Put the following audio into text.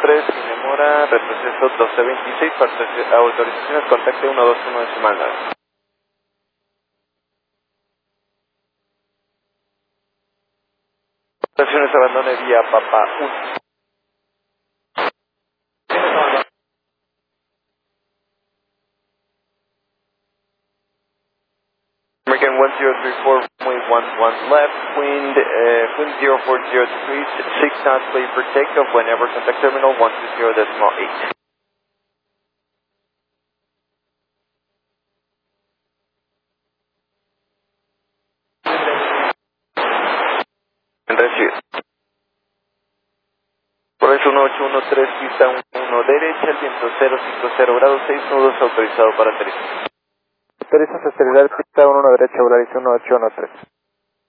8113, sin demora, retroceso 1226, autorizaciones, contacte 121 decimal 9. Estaciones abandone vía Papa 1. American 1034, runway 11 left, wind 0403, 6 knots, clear for takeoff whenever, contact terminal 120.8. Recibe. Por eso 1813, pista 1 derecha, el viento 050 grados, 6 nudos, autorizado para aterrizar. Autoriza acelerar pista 1 derecha, Volaris 1813.